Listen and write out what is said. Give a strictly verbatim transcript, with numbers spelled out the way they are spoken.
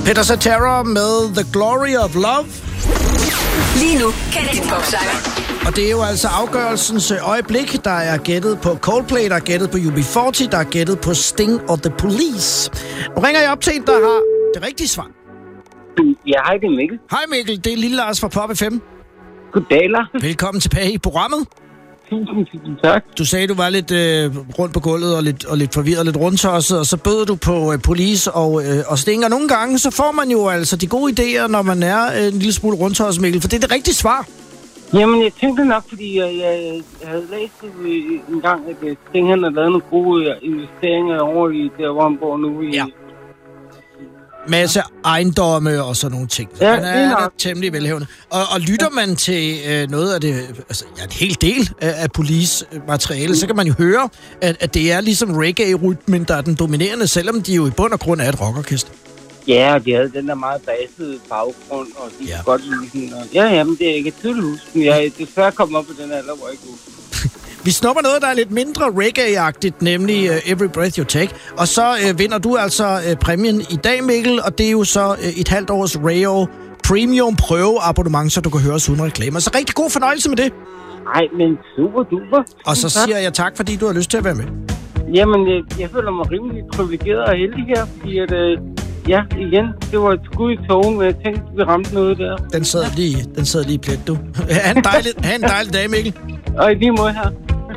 Peter Cetera med The Glory of Love. Lige nu kan det popsanger. Og det er jo altså afgørelsens øjeblik. Der er gættet på Coldplay, der er gættet på U B fyrre, der er gættet på Sting og The Police. Nu ringer jeg op til en, der har det rigtige svar. Ja, hej, det er Mikkel. Hej Mikkel, det er Lille Lars fra Pop F M. Goddag, Lars. Velkommen tilbage i programmet. Tusind, tusind tak. Du sagde, du var lidt øh, rundt på gulvet og lidt, og lidt forvirret, lidt rundtosset, og så bød du på øh, Police og, øh, og Sting. Og nogle gange, så får man jo altså de gode idéer, når man er øh, en lille smule rundtosset, Mikkel, for det er det rigtige svar. Jamen, jeg tænkte nok, fordi jeg, jeg, jeg havde læst en gang, at Sting han havde lavet nogle gode investeringer over i der, hvor han bor nu. I, ja. Masse ejendomme og sådan nogle ting. Så ja, han er, er temmelig velhævende. Og, og lytter man til øh, noget af det, altså ja, en hel del af, af Police-materiale, så kan man jo høre, at, at det er ligesom reggae-rytmen, der er den dominerende, selvom de jo i bund og grund er et rockorkester. Ja, og de havde den der meget basede baggrund, og de ja. godt lide sådan. Og, ja, jamen, det er ikke tydeligt huske, men jeg er desværre kommet op på den alder, hvor jeg ikke husker. Vi snupper noget, der er lidt mindre reggae-agtigt, nemlig uh, Every Breath You Take. Og så uh, vinder du altså uh, præmien i dag, Mikkel, og det er jo så uh, et halvt års Rayo Premium prøveabonnement, så du kan høre os uden reklamer. Så rigtig god fornøjelse med det. Nej, men super duper. Og så siger jeg tak, fordi du har lyst til at være med. Jamen, jeg, jeg føler mig rimelig privilegeret og heldig her, fordi at, uh, ja, igen, det var et skud i togen, men jeg tænkte, vi ramte noget der. Den sad lige, den sad lige plet, du. Ha' en dejlig, ha' en dejlig dag, Mikkel. Og i lige måde her.